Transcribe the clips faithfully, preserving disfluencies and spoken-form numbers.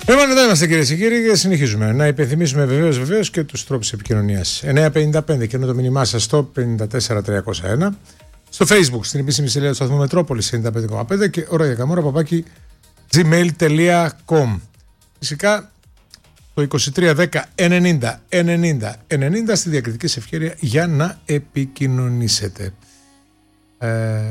Λοιπόν, εδώ είμαστε κυρίες και κύριοι και συνεχίζουμε. Να υπενθυμίσουμε βεβαίως βεβαίως και τους τρόπους επικοινωνίας. εννιά πενήντα πέντε και το μήνυμά σας στο πενήντα τέσσερα τριακόσια ένα. Στο Facebook, στην επίσημη σελίδα του σταθμού Μετρόπολης ενενήντα πέντε κόμμα πέντε και ώρα για καμόρα παπάκι gmail τελεία com. Φυσικά το είκοσι τρία δέκα ενενήντα ενενήντα ενενήντα στη διακριτική σε ευκαιρία για να επικοινωνήσετε. Ε...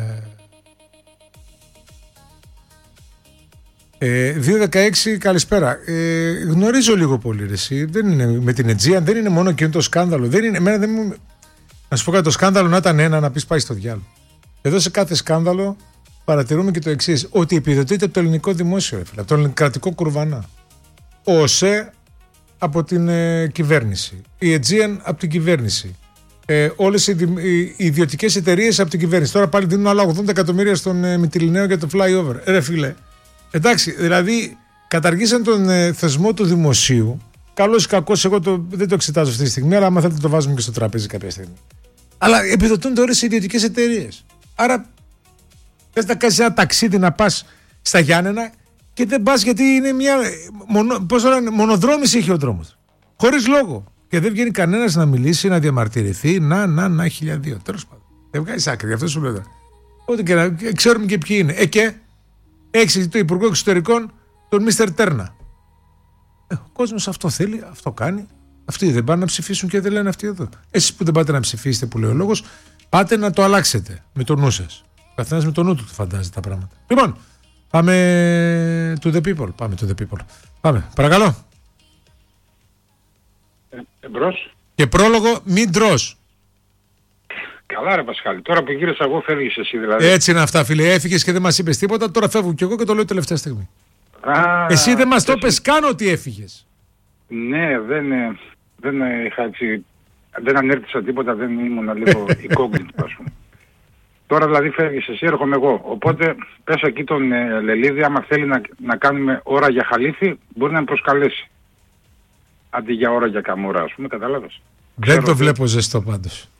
Ε, δύο δεκαέξι καλησπέρα. Ε, γνωρίζω λίγο πολύ ρε, εσύ. Δεν είναι με την Aegean, δεν είναι μόνο εκείνο το σκάνδαλο. Δεν είναι, εμένα δεν μου... Να σου πω κάτι, το σκάνδαλο να ήταν ένα, να πεις πάει στο διάλογο. Εδώ σε κάθε σκάνδαλο παρατηρούμε και το εξής, ότι επιδοτείται από το ελληνικό δημόσιο, από το κρατικό κουρβανά. Ο ΟΣΕ από την ε, κυβέρνηση, η Aegean από την κυβέρνηση, ε, όλες οι, οι, οι ιδιωτικές εταιρείες από την κυβέρνηση. Τώρα πάλι δίνουν άλλα ογδόντα εκατομμύρια στον ε, Μυτιληναίο για το flyover. Ε, ρε φίλε. Εντάξει, δηλαδή καταργήσαν τον ε, θεσμό του δημοσίου. Καλώς ή κακώς, εγώ το, δεν το εξετάζω αυτή τη στιγμή, αλλά άμα θέλετε το βάζουμε και στο τραπέζι κάποια στιγμή. Αλλά επιδοτούνται όλες οι ιδιωτικές εταιρείες. Άρα θες να κάνεις ένα ταξίδι να πας στα Γιάννενα και δεν πας γιατί είναι μια μονο, πώς το λένε, μονοδρόμηση έχει ο δρόμος. Χωρίς λόγο. Και δεν βγαίνει κανένας να μιλήσει, να διαμαρτυρηθεί. Να, να, να, χίλια δύο. Τέλος πάντων. Δεν βγάζεις άκρη, γι' αυτό σου λέω. Ό,τι και να ξέρουμε και ποιοι είναι. Ε, και έξι του Υπουργού Εξωτερικών, τον Μίστερ Τέρνα. Ε, ο κόσμος αυτό θέλει, αυτό κάνει. Αυτοί δεν πάνε να ψηφίσουν και δεν λένε αυτοί εδώ. Εσείς που δεν πάτε να ψηφίσετε, που λέει ο λόγος, πάτε να το αλλάξετε με το νου σας. Ο καθένας με το νου του φαντάζει τα πράγματα. Λοιπόν, πάμε to the people. Πάμε to the people. Πάμε, παρακαλώ. Ε, εμπρός. Και πρόλογο, μην τρως. Καλά ρε Πασχάλη, τώρα που γύρισα εγώ φεύγεις εσύ δηλαδή. Έτσι είναι αυτά φίλε, έφυγες και δεν μας είπες τίποτα, τώρα φεύγω κι εγώ και το λέω τελευταία στιγμή. Α, εσύ δεν μας το εσύ... πες καν ότι έφυγες. Ναι, δεν, δεν είχα έτσι, δεν ανέρτησα τίποτα, δεν ήμουν λίγο incognito ας πούμε. Τώρα δηλαδή φεύγεις εσύ, έρχομαι εγώ. Οπότε πες εκεί τον ε, Λελίδη, άμα θέλει να, να κάνουμε ώρα για χαλίφι, μπορεί να με προσκαλέσει. Αντί για ώρα για καμούρα, ας πούμε, κατάλαβες. Δεν Ξέρω το ότι... βλέπω ζεστό πάντως.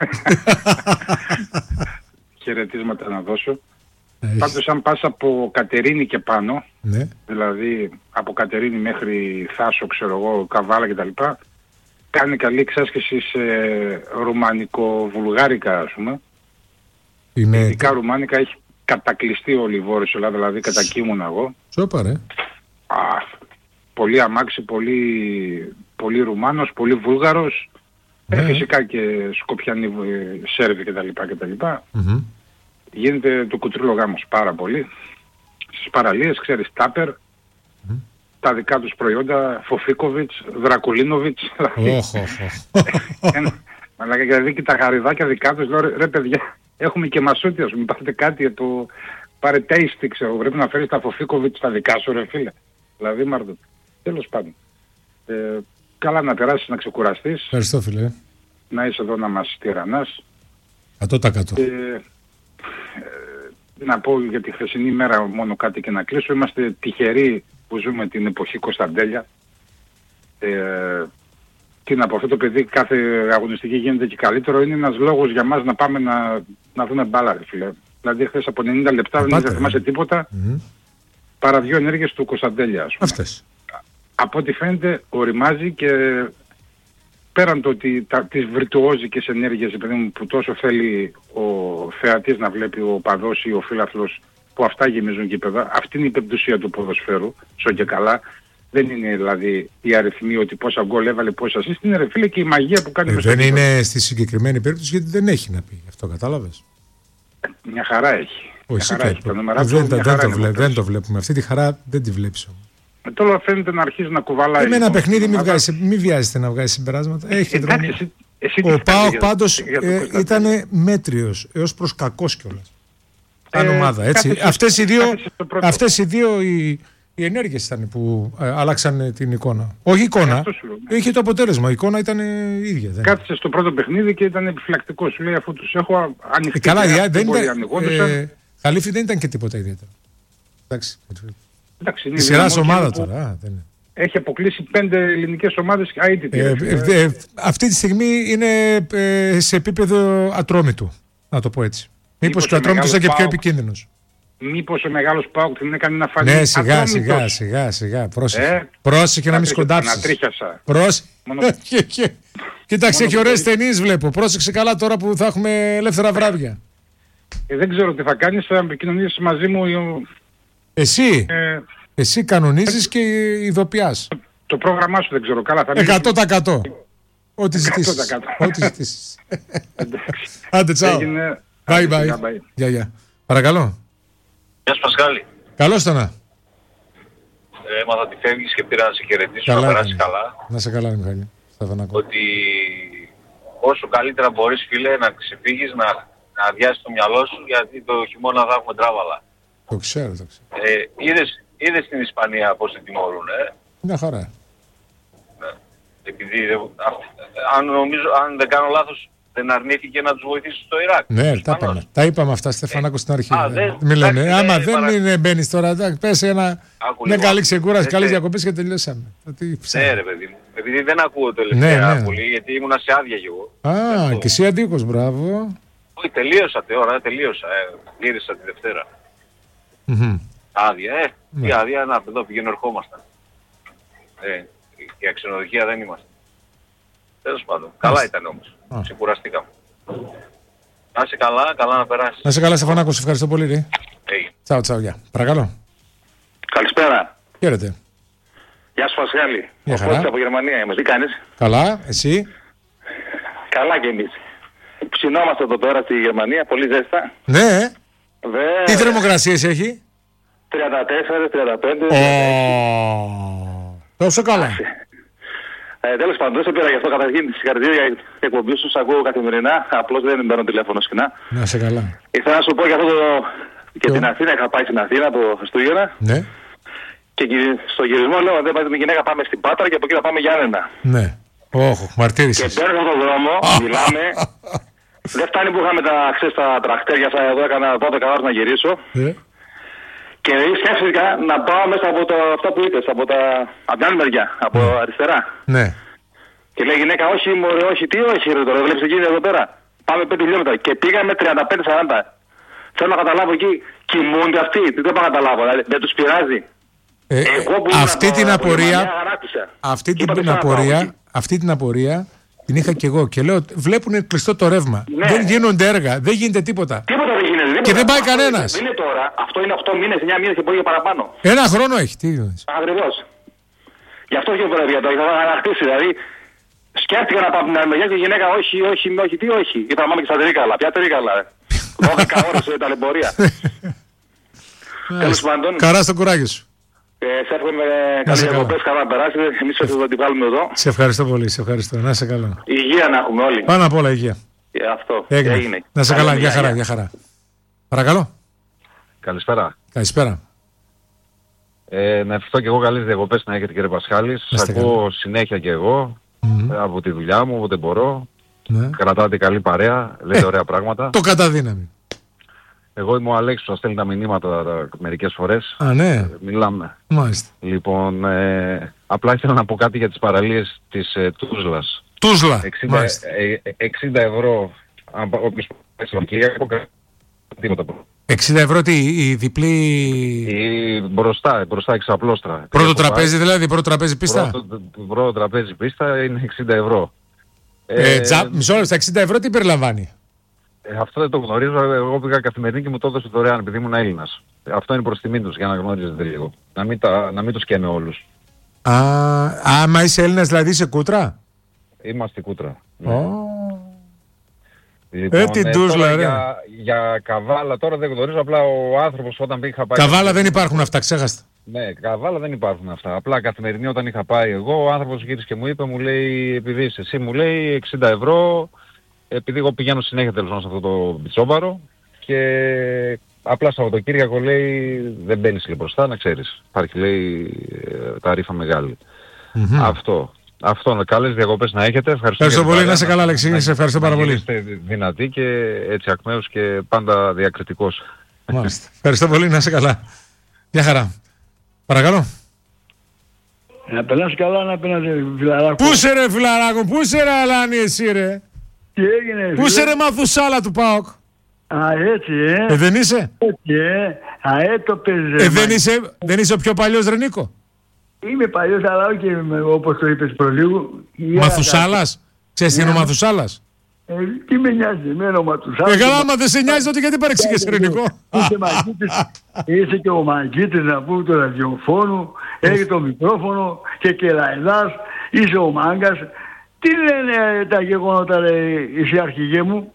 Χαιρετίσματα να δώσω. Πάντως αν πας από Κατερίνη και πάνω, ναι. Δηλαδή από Κατερίνη μέχρι Θάσο, ξέρω εγώ, Καβάλα κτλ. Κάνει καλή εξάσκηση σε ρουμανικο-βουλγάρικα ας πούμε. Είναι... Ειδικά ρουμάνικα έχει κατακλειστεί όλη η Βόρειος Ελλάδα, δηλαδή κατακοίμουνα εγώ. Σώπα ρε. Α, πολύ αμάξι, πολύ, πολύ Ρουμάνος, πολύ Βούλγαρος. Ναι. Ε, φυσικά και Σκοπιανοί, Σέρβοι κτλ. κτλ. Mm-hmm. Γίνεται το κουτρίλο γάμος πάρα πολύ. Στις παραλίες, ξέρεις, Τάπερ, mm. τα δικά τους προϊόντα, Φοφίκοβιτς, Δρακουλίνοβιτς. Αλλά δηλαδή και τα γαριδάκια δικά τους, λέω ρε παιδιά, έχουμε και μασούτι, ας πούμε, πάρετε κάτι, το πάρε tasty, ξέρω, πρέπει να φέρεις τα Φοφίκοβιτς τα δικά σου ρε φίλε. Δηλαδή Μάρτο. Τέλος πάντων. Ε, καλά να περάσεις, να ξεκουραστείς. Ευχαριστώ φίλε. Να είσαι εδώ να μας τυραννάς. Κατώ τα κατώ. Ε, να πω για τη χθεσινή μέρα μόνο κάτι και να κλείσω. Είμαστε τυχεροί που ζούμε την εποχή Κωνσταντέλια. Ε, τι να πω, αυτό το παιδί κάθε αγωνιστική γίνεται και καλύτερο. Είναι ένας λόγος για μας να πάμε να, να δούμε μπάλα, ρε φίλε. Δηλαδή χθες από ενενήντα λεπτά δεν θα θυμάσαι τίποτα mm-hmm. παρά δύο ενέργειες του Κωνσταντέλια. Ας πούμε. Αυτές. Από ό,τι φαίνεται οριμάζει και πέραν το ότι τα, τις βρυτουόζικες ενέργειες που τόσο θέλει ο θεατής να βλέπει, ο παδός ή ο φίλαθλος, που αυτά γεμίζουν γήπεδα, αυτή είναι η πεμπτουσία του ποδοσφαίρου, σω και καλά. Δεν είναι δηλαδή οι αριθμοί ότι πόσα γκολ έβαλε, πόσα assist, είναι ρε φίλε και η μαγεία που κάνει ε, μέσα. Δεν είναι στη συγκεκριμένη περίπτωση γιατί δεν έχει να πει, αυτό κατάλαβες. Μια χαρά έχει. Όχι, μια χαρά έχει. Το δεν, του, δεν, δεν, το βλέ, δεν το βλέπουμε. Αυτή τη χαρά δεν τη βλέπεις όμως. Ε, τώρα φαίνεται να αρχίζει να κουβαλάει. Με ένα λοιπόν, παιχνίδι μην, βγάζει, μην βιάζεστε να βγάζει συμπεράσματα. Έχει εντάξει, εσύ, εσύ ο ΠΑΟΚ πάντως ε, ήταν μέτριος έως προς κακός κιόλας. Σαν ε, ομάδα, έτσι. Κάθεσαι, αυτές οι δύο, αυτές οι, δύο οι, οι ενέργειες ήταν που ε, αλλάξαν την εικόνα. Όχι η εικόνα, ε, είχε το αποτέλεσμα. Η εικόνα ήταν ε, ίδια. Κάθισε στο πρώτο παιχνίδι και ήταν επιφυλακτικό. Σου λέει αφού τους έχω ανοιχτεί. Ε, καλά, δεν δεν ήταν, ε, Χαλίφη δεν ήταν και τίποτα ιδιαίτερο. Εντάξει. Εντάξει, η σειρά ομάδα τώρα. Α, δεν είναι. Έχει αποκλείσει πέντε ελληνικές ομάδες αίτητε. Ε, ε, ε, αυτή τη στιγμή είναι ε, σε επίπεδο Ατρόμητου, να το πω έτσι. Μήπως και ο Ατρόμητος ήταν και πιο επικίνδυνος. μήπως ο μεγάλος ΠΑΟΚ την έκανε να φανεί. Ναι, σιγά, ατόμητος. σιγά, σιγά, σιγά. Πρόσεχε. Ε, Πρόσεχε να μην σκοντάψεις. Ανατρίχιασα. Πρόσεχε. Μόνο- Κοίταξε, έχει μόνο ωραίες που- ταινίες βλέπω. Πρόσεξε καλά τώρα που θα έχουμε ελεύθερα βράδια. Ε, δεν ξέρω τι θα κάνεις, θα επικοινωνήσεις μαζί μου ε, Εσύ, ε, εσύ κανονίζεις και ειδοποιάς. το πρόγραμμά σου, δεν ξέρω καλά. Θα εκατό τοις εκατό. Ό,τι ζητήσεις. εκατό τοις εκατό. Ό,τι ζητήσεις. Εντάξει. Άντε, τσάω. Έγινε. Bye Άντε, bye. σιγά, bye. Γεια, γεια. Παρακαλώ. Γεια σου Πασχάλη. Καλώς το να. Έμαθα ότι φεύγεις και πήρα να σε χαιρετήσω, Καλά να περάσεις έκανες. καλά. Να σε καλά, Μιχάλη. Σταφανάκο. Ότι όσο καλύτερα μπορείς φίλε να ξεφύγεις, να, να αδειάσεις το μυαλό σου, γιατί το χειμώνα θα έχουμε τράβαλα. Το ξέρω, το ξέρω. Ε, είδες, είδες στην Ισπανία πώς την τιμωρούν, ε. Μια χαρά. Επειδή, δεν- α- αν, νομίζω, αν δεν κάνω λάθος, δεν αρνήθηκε να τους βοηθήσει στο Ιράκ. Ναι, τα Ισπανός. είπαμε. Τα είπαμε αυτά, Στεφανάκο, στην αρχή. Α, Ε, δεν- Μη λένε. εντάξει, Άμα δεν δεν παρα- είναι μπαίνεις τώρα, εντάξει, πες ένα. Άκου Μια λίγο. καλή ξεκούραση, Δεν καλές θε- διακοπές και τελειώσαμε. Τι ψάχνει. Ναι ρε παιδί μου. Επειδή δεν ακούω τελευταία Ναι, ναι. πολύ, γιατί ήμουνα σε άδεια κι εγώ. Α, Αυτό. και εσύ αντίκος, μπράβο. Όχι, τελείωσα τώρα, τελείωσα. Ε, γύρισα τη Δευτέρα. Μμμ. Άδεια, ε. Ναι. Τι άδεια, να, εδώ πηγαίνω ερχόμασταν. Ε, για ξενοδοχεία δεν είμαστε. Τέλος πάντων. Καλά ήταν όμως. Α. Ξεκουραστήκαμε. Να είσαι καλά, καλά να περάσεις. Να σε καλά, Στεφανάκο, σε ευχαριστώ πολύ. Ρε. Έγινε. Τσάου, τσάου, γεια. Παρακαλώ. Καλησπέρα. Χαίρετε. Γεια σου Πασχάλη. Γεια Ο χαρά. Κώστας από Γερμανία είμαι. Τι κάνεις? Καλά, εσύ. Καλά κι εμείς. Ψινόμαστε εδώ πέρα στη Γερμανία, πολύ ζέστα. Ναι, ε. Βέβαια. Τι θερμοκρασίες έχει. τριάντα τέσσερα, τριάντα πέντε. Ω, τόσο καλά. Ε, τέλος πάντων, δεν σε πήρα γι' αυτό καταρχήν τη συγχαρητήρια για την εκπομπή σου. Σ' ακούω καθημερινά. Απλώς δεν παίρνω τηλέφωνο συχνά. Να σε καλά. Ήθελα να σου πω για αυτό το. Και Ποιο? την Αθήνα, είχα πάει στην Αθήνα το Χριστούγεννα. Ναι, Και γυ- στο γυρισμό λέω: δεν πάει με τη γυναίκα, πάμε στην Πάτρα και από εκεί θα πάμε Γιάννενα. ναι. Όχο, Και μαρτύρησες. μπαίνω στον δρόμο, μιλάμε. Δεν φτάνει που είχαμε τα, ξέρεις, τα τρακτέρια αυτά εδώ, έκανα δώδεκα ώρες να γυρίσω. Ε, Και σκέφτηκα να πάω μέσα από το, αυτά που είπες, από, τα, από την άλλη μεριά, από αριστερά. Ναι. Και λέει η γυναίκα, όχι μωρέ, όχι, τι όχι ρε τώρα, βλέπεις εκεί εδώ πέρα. Πάμε πέντε χιλιόμετρα. Και πήγαμε τριάντα πέντε σαράντα. Θέλω να καταλάβω εκεί, κοιμούνται αυτοί, τι δεν πάω να καταλάβω, δηλαδή, δεν τους πειράζει. Ε, Εγώ που ήμουν αυτή από- την από Γερμανία, απορία, αγανάκτησα. αυτή Και είπα, την «Δεν θέλω να πάω εκεί». απορία, αυτή την απορία την είχα και εγώ και λέω βλέπουν κλειστό το ρεύμα. Ναι. Δεν γίνονται έργα, δεν γίνεται τίποτα. Τίποτα δεν γίνεται. Τίποτα. Και δεν πάει Αυτό κανένας. Δεν είναι τώρα. Αυτό είναι οκτώ μήνες, εννιά μήνες και μπορεί και παραπάνω. Ένα χρόνο έχει. Τι εννοείς. Ακριβώς. Γι' αυτό και πρέπει να το είχα ανακτήσει. Δηλαδή, σκέφτηκα να πάω από την άλλη μεριά και η γυναίκα, όχι, όχι, όχι, τι όχι. Είπα, πάμε και στα Τρίκαλα. Ποια Τρίκαλα. δώδεκα ώρες ε, ταλαιπωρία. Τέλος πάντων, Καρά στο κουράγιο σου. ε, σε εύχομαι Να καλές σε καλά. διακοπές, καλά να περάσετε. Εμείς θα την βάλουμε εδώ. Σε ευχαριστώ πολύ, σε ευχαριστώ. Να είσαι καλά. Υγεία να έχουμε όλοι. Πάνω απ' όλα υγεία. Ε, αυτό. Έγινε. Έγινε. Να σε Καλή καλά, για δουλειά, χαρά, για χαρά. Παρακαλώ. Καλησπέρα. Καλησπέρα. Ε, να ευχηθώ και εγώ καλές διακοπές να έχετε κύριε Πασχάλη. Σας είστε ακούω συνέχεια και εγώ Μμμ. ε, από τη δουλειά μου, όποτε μπορώ. Ναι. Κρατάτε καλή παρέα, λέτε Ε, ωραία πράγματα. Το καταδύναμη. Εγώ είμαι ο Αλέξης που σας στέλνει τα μηνύματα τα- μερικές φορές. Α, ναι. Μιλάμε. Μάλιστα. Λοιπόν, ε, απλά ήθελα να πω κάτι για τις παραλίες της ε, Τούσλας. Τούσλα. εξήντα, Μάλιστα. ε, ε, εξήντα ευρώ, αν πα- όποιος πάει στο Κυριακό, τίποτα. εξήντα ευρώ τι, η διπλή. Ή μπροστά, μπροστά εξαπλώστρα. Πρώτο τραπέζι δηλαδή, πρώτο τραπέζι πίστα. Πρώτο, πρώτο τραπέζι πίστα είναι εξήντα ευρώ. Ε, Ε, τζα, μισό λεπτό, στα εξήντα ευρώ τι περιλαμβάνει. ε, αυτό δεν το γνωρίζω. Εγώ πήγα καθημερινή και μου το έδωσε δωρεάν επειδή ήμουν Έλληνας. Αυτό είναι προς τιμή τους για να γνωρίζετε λίγο. Να μην, τα, να μην τους καίμε όλους. Α, άμα είσαι Έλληνας δηλαδή είσαι κούτρα. Είμαστε κούτρα. Ω. Λοιπόν, Ε, την Τούσλα, τώρα ρε. για, για καβάλα τώρα δεν γνωρίζω. Απλά ο άνθρωπος όταν πήγα πάει... Καβάλα δεν υπάρχουν αυτά, ξέχαστα. Ναι, καβάλα δεν υπάρχουν αυτά. Απλά καθημερινή όταν είχα πάει εγώ, ο άνθρωπος γύρισε και μου είπε, μου λέει, επειδή είσαι εσύ, μου λέει εξήντα ευρώ, επειδή εγώ πηγαίνω συνέχεια τέλος πάντων σε αυτό το μπιτσόμπαρο και απλά Σαββατοκύριακο λέει δεν μπαίνεις λίγο μπροστά, να ξέρεις. Υπάρχει λέει ε, ταρίφα μεγάλη. Μμμ. Αυτό. Αυτό. Καλές διακοπές να έχετε. Ευχαριστώ, Ευχαριστώ για την πολύ, παρέα. να είσαι καλά, Αλέξη. Σε ευχαριστώ πάρα πολύ. Είστε δυνατοί και έτσι ακμαίους και πάντα διακριτικός. Μάλιστα. Ευχαριστώ πολύ, να είσαι καλά. Γεια χαρά. Παρακαλώ. Να περνάς καλά να πένατε φιλαράκο. Πού σε ρε φιλαράκο, πού σε ρε Αλάνη εσύ ρε. Τι έγινε Πού σε φίλε? ρε Μαθουσάλα του ΠΑΟΚ. Α, έτσι, ε. Ε, δεν είσαι. Έτσι, ε. Α, ε, το παίζε. Ε, δεν είσαι, δεν είσαι ο πιο παλιός, ρε Νίκο. Είμαι παλιός, αλλά όχι όπως το είπες προλίγου. Μαθουσάλας. Ξέρεις τι είναι ο Μαθουσάλας. Ε, τι με νοιάζει, εμένα ο Μαθουσάλας. Ε, καλά, άμα δεν σε νοιάζει, τότε γιατί παρεξήγεσαι, ρε Νίκο. Είσαι μαγίτης, είσαι και ο μαγίτης να πούμε του ραδιοφώνου, έχει το μικρόφωνο και κελαϊδάς, είσαι ο μάγκας. Τι λένε τα γεγονότα, ρε, εσύ αρχηγέ μου.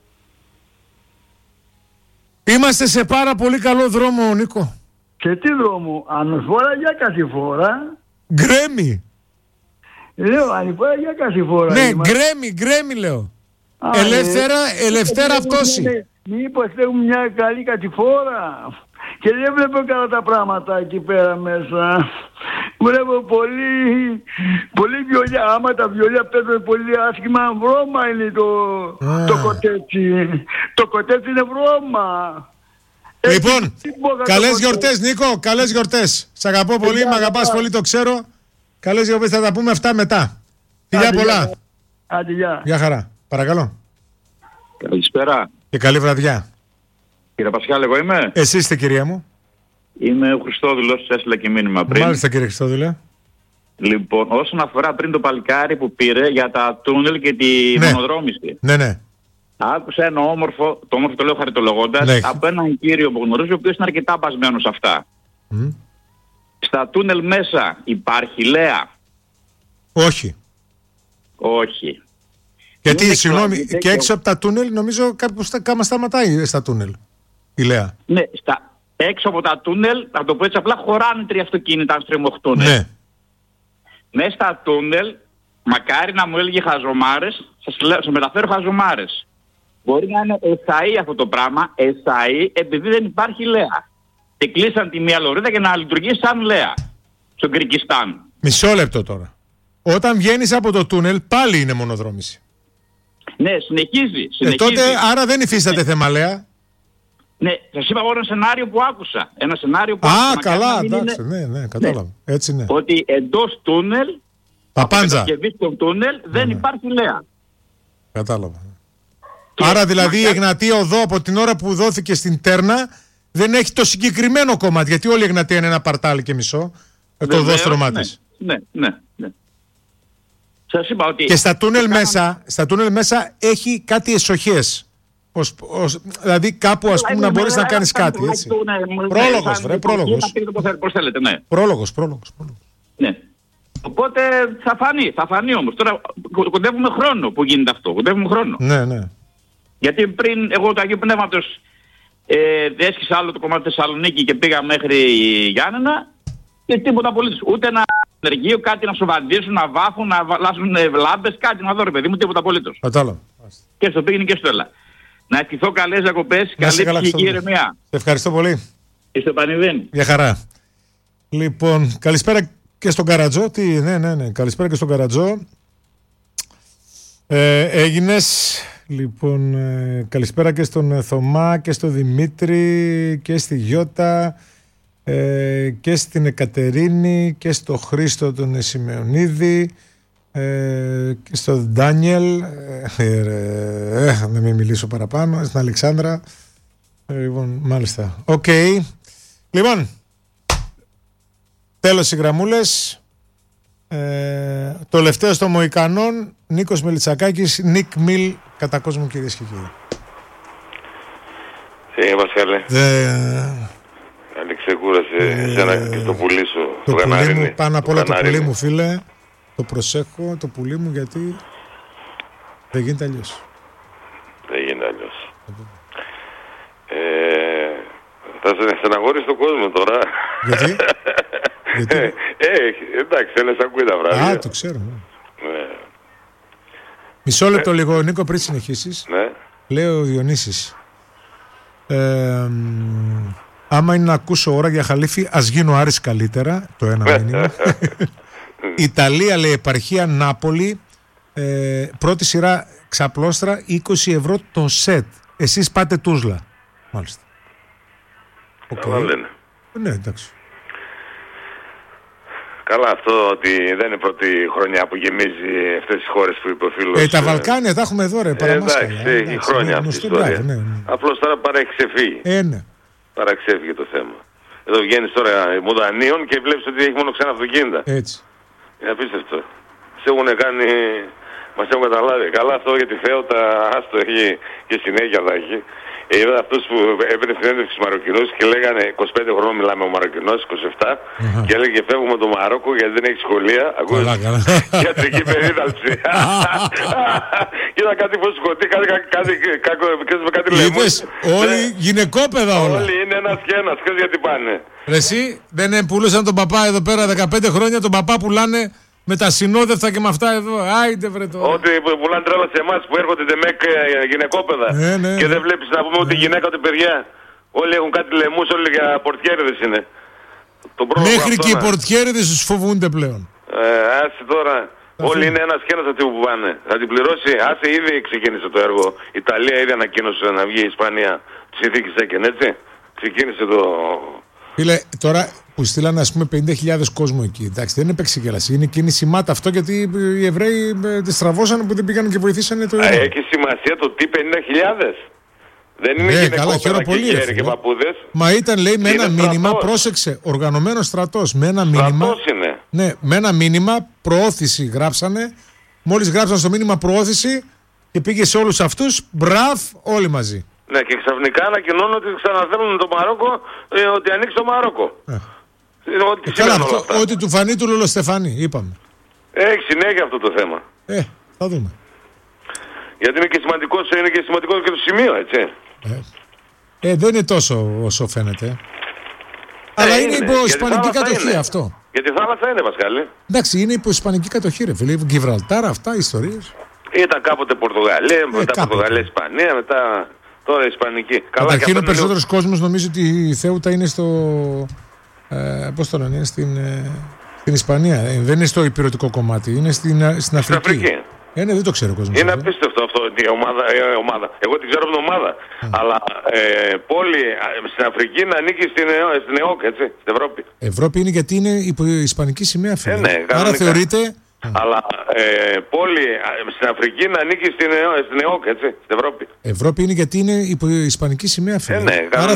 Είμαστε σε πάρα πολύ καλό δρόμο, Νίκο. Σε τι δρόμο, ανηφόρα για κατηφόρα. Γκρέμι. Λέω, ανηφόρα για κατηφόρα. Ναι, γκρέμι, γκρέμι λέω. Α, Ελεύθερα, ε, ελευθέρα ε, αυτόση. Μήπως θέλουν μια καλή κατηφόρα. Και δεν βλέπω καλά τα πράγματα εκεί πέρα μέσα. Βλέπω πολύ, πολύ βιολιά. Άμα τα βιολιά παίζουν πολύ άσχημα, βρώμα είναι το, το κοτέτσι. Το κοτέτσι είναι βρώμα. Λοιπόν, καλές γιορτές Νίκο, καλές γιορτές. Σ' αγαπώ πολύ, μ' αγαπάς πολύ, το ξέρω. Καλές γιορτές, θα τα πούμε αυτά μετά. Φιλιά πολλά. Άντε, γεια. Γεια χαρά. Παρακαλώ. Καλησπέρα. Και καλή βραδιά. Κύριε Πασχάλη, εγώ είμαι. Εσύ είστε, κυρία μου. Είμαι ο Χριστόδουλος, έστειλα και μήνυμα πριν. Μάλιστα, κύριε Χριστόδουλε. Λοιπόν, όσον αφορά πριν το παλικάρι που πήρε για τα τούνελ και τη Ναι. μονοδρόμηση. Ναι, ναι. Άκουσα ένα όμορφο, το όμορφο το λέω χαριτολογώντας, Ναι. από έναν κύριο που γνωρίζω, ο οποίος είναι αρκετά μπασμένος σε αυτά. Μμ. Στα τούνελ μέσα υπάρχει λέα. Όχι. Όχι. Γιατί, Είναι συγγνώμη, κλασικό. και έξω από τα τούνελ, νομίζω κάπου στα, κάμα σταματάει στα τούνελ. Η Λέα. Ναι, στα, έξω από τα τούνελ, να το πω έτσι απλά, χωράνε τρία αυτοκίνητα αν στριμωχτούν. Ναι. Μέσα στα τούνελ, μακάρι να μου έλεγε χαζομάρες, σας, λέω, σας μεταφέρω χαζομάρες. Μπορεί να είναι εσαΐ αυτό το πράγμα, εσαΐ επειδή δεν υπάρχει λέα. Και κλείσαν τη μία λωρίδα για να λειτουργήσει σαν λέα. Στον Κυρκιστάν. Μισό λεπτό τώρα. Όταν βγαίνεις από το τούνελ, πάλι είναι μονοδρόμηση. Ναι, συνεχίζει. Ε, συνεχίζει. τότε, άρα δεν υφίσταται θέμα Λέα. Ναι, σας είπα εγώ ένα σενάριο που άκουσα. Ένα σενάριο που Α, άκουσα. καλά, Μακάρι να μην εντάξει, είναι- ναι, ναι, κατάλαβα. Έτσι είναι. Ότι εντός τούνελ, Παπάντζα. και στον τούνελ, δεν Ναι. υπάρχει λέα. Κατάλαβα. Και Άρα δηλαδή η μακάρι- Εγνατία Οδό από την ώρα που δόθηκε στην Τέρνα δεν έχει το συγκεκριμένο κομμάτι. Γιατί όλη η Εγνατία είναι ένα παρτάλι και μισό. Το Βεβαίως, οδόστρωμά ναι, της. Ναι, ναι, ναι. Σας είπα ότι... Και στα τούνελ, το μέσα, στα τούνελ μέσα έχει κάτι εσοχές. Ως, ως, δηλαδή κάπου ας πούμε να μπορείς να κάνεις κάτι. Έτσι. Πρόλογος, βρε, πρόλογος. Πώς θέλετε, ναι. Πρόλογος, πρόλογος, πρόλογος. ναι. Οπότε θα φανεί, θα φανεί όμως. Τώρα κο- κοντεύουμε χρόνο που γίνεται αυτό. Κοντεύουμε χρόνο. Ναι, ναι. Γιατί πριν εγώ το Αγίου Πνεύματος ε, έσχισα άλλο το κομμάτι Θεσσαλονίκη και πήγα μέχρι Γιάννενα και τίποτα απολύτως. Ούτε ένα ενεργείο, κάτι να σοβαντήσουν, να βάφουν, να βαλάσουν ε, λάμπες, κάτι να δω ρε παιδί μου, τίποτα απολύτως. Κατάλαβα. Και στο πήγαινε και στο έλα. Να ευχηθώ καλές διακοπές, Να είσαι καλή καλά, ψυχική Χριστόδουλε. ηρεμία. Σε ευχαριστώ πολύ. Είστε πανηδέν. Για χαρά. Λοιπόν, καλησπέρα και στον Καρατζό. Τι, ναι, ναι, ναι. Καλησπέρα και στον Καρατζό. Ε, έγινες. Λοιπόν, ε, καλησπέρα και στον ε, Θωμά και στον Δημήτρη και στη Γιώτα ε, και στην Εκατερίνη και στο Χρήστο τον Εσημεωνίδη ε, και στον Ντάνιελ ε, ε, ε, να μην μιλήσω παραπάνω, στην Αλεξάνδρα ε, λοιπόν, μάλιστα. Οκ. Okay. Λοιπόν, τέλος οι γραμμούλες. Ε, το λευταίο των Μοϊκανών, Νίκος Μελιτσακάκης, Νίκ Μιλ, κατά κόσμο, κυρίες και κύριοι. Τι Πασχάλη, Δε, καλή ξεκούραση Ε, εσένα και στο πουλί σου, το το πουλί Καναρίνι. μου, πάνω απ' όλα το πουλί Καναρίνι. μου, φίλε, το προσέχω, το πουλί μου, γιατί δεν γίνεται αλλιώς. Δεν γίνεται αλλιώς. Ε, θα σε στεναχωρήσει τον κόσμο τώρα. Γιατί? Γιατί? Ε, ε, εντάξει, ένας ακούει τα βράδια. Α, το ξέρω. Ναι. Ναι, Μισό λεπτό λίγο, Νίκο, πριν συνεχίσεις. ναι. Λέει ο Διονύσης, ε, μ, άμα είναι να ακούσω ώρα για Χαλίφη, ας γίνω Άρης καλύτερα, το ένα μήνυμα. Ιταλία, λέει, επαρχία Νάπολη, ε, πρώτη σειρά ξαπλώστρα, είκοσι ευρώ το σετ. Εσείς πάτε Τούσλα. Μάλιστα. Καλά λένε. Ναι, εντάξει. Καλά, αυτό ότι δεν είναι πρώτη χρονιά που γεμίζει αυτές τις χώρες που είπε ο φίλος. Ε, τα Βαλκάνια τα έχουμε εδώ, ρε, παραμάσκαλα. Εντάξει, έχει χρόνια ναι, αυτή η γνωστό, ιστορία. μπράβο, ναι, ναι. Απλώς τώρα παρά έχει ξεφύγει. Ε, ναι. Παρά ξέφυγε το θέμα. Εδώ βγαίνεις τώρα μουδανίων και βλέπεις ότι έχει μόνο ξένα αυτοκίνητα. Έτσι. Είναι απίστευτο. Σε έχουν κάνει, μας έχουν καταλάβει. Καλά αυτό για τη Θέοτα, άστο έχει και συνέχεια θα έχει. Είδα αυτούς που έπαιρνε συνέντευξη στους Μαροκινούς και λέγανε είκοσι πέντε χρόνων μιλάμε ο Μαροκινός, είκοσι επτά, uh-huh. και έλεγε φεύγουμε το Μαρόκο γιατί δεν έχει σχολεία. Καλά, καλά. Γιατρική περίδαλψη. Κοίτα κάτι φωσικωτή, κάτι με κάτι λεμόνι. Όλοι γυναικόπαιδα όλα. Όλοι είναι ένας και ένας, ξέρεις γιατί πάνε. Ρε εσύ, δεν πουλούσαν τον παπά εδώ πέρα δεκαπέντε χρόνια, τον παπά πουλάνε με τα συνόδευτα και με αυτά εδώ. Άιντε βρε τώρα. Ότι πουλάνε τρέλα σε εμάς που έρχονται τεμέκ γυναικόπαιδα. Ε, ναι. Και δεν βλέπεις να πούμε ότι η γυναίκα ούτε παιδιά. Όλοι έχουν κάτι λαιμούς, όλοι για πορτιέριδες είναι. Μέχρι αυτό, και ναι. οι πορτιέριδες τους φοβούνται πλέον. Ε, άσε τώρα. Αυτή. Όλοι είναι ένας και ένας αυτοί που πάνε. Θα την πληρώσει. Άσε ήδη ξεκίνησε το έργο. Η Ιταλία ήδη ανακοίνωσε να βγει η Ισπανία. Τη συνθήκη Σέκεν, έτσι. Ξεκίνησε το... Φίλε, τώρα που στείλανε ας πούμε πενήντα χιλιάδες κόσμο εκεί, εντάξει, δεν είναι επεξηγέλαση. Είναι κίνηση μάτα αυτό γιατί οι Εβραίοι τη στραβώσανε που δεν πήγαν και βοηθήσανε το Ιράν. Έχει σημασία το τι πενήντα χιλιάδες. Δεν είναι ναι, καλά, χαίρομαι πολύ. Και, και παππούδες. Μα ήταν, λέει, με είναι ένα στρατός. Μήνυμα, πρόσεξε, οργανωμένο στρατός. Με ένα στρατός μήνυμα. Είναι. Ναι, με ένα μήνυμα προώθηση γράψανε. Μόλις γράψαν στο μήνυμα προώθηση και πήγε σε όλους αυτούς, μπραβ, όλοι μαζί. Ναι, και ξαφνικά ανακοινώνουν ότι ξαναθέλνουν το Μαρόκο, ε, ότι ανοίξει το Μαρόκο. Ε. Ότι, ε, καλά, αυτό, ότι του φανεί του Λολοστεφανή, είπαμε. Έχει συνέχεια αυτό το θέμα. Ε, θα δούμε. Γιατί είναι και σημαντικό, είναι και σημαντικό και το σημείο, έτσι. Ε, ε δεν είναι τόσο όσο φαίνεται. Ε, Αλλά είναι, είναι υπό ισπανική κατοχή είναι. Αυτό. Γιατί θάλασσα είναι, Πασκάλη. Εντάξει, είναι υπό ισπανική κατοχή, ρε φίλε. Γιβραλτάρα, αυτά οι ιστορίες. Ήταν κάποτε Πορτογαλία, ε, μετά κάποτε. Πορτογαλία, Ισπανία, μετά τώρα Ισπανική. Καταρχήν ο περισσότερος λίγο... κόσμος νομίζει ότι η Θέουτα είναι στο. Ε, πώς το λένε, στην, ε, στην Ισπανία. Ε, δεν είναι στο υπηρετικό κομμάτι, είναι στην, στην Αφρική. Αφρική. Ε, ναι, δεν το ξέρω ο κόσμος. Είναι απίστευτο αυτό η ομάδα, η ομάδα. Εγώ την ξέρω από την ομάδα. Mm. Αλλά ε, πόλη στην Αφρική να ανήκει στην, στην ΕΟΚ, έτσι, στην Ευρώπη. Ευρώπη είναι γιατί είναι υπό ισπανική σημαία, φίλε. Ε, ναι, άρα θεωρείται. Αλλά ε, πόλη στην Αφρική να ανήκει στην, στην ΕΟΚ, έτσι, στην Ευρώπη. Ευρώπη είναι γιατί είναι υπό ισπανική σημαία, φίλε. Ε, ναι, άρα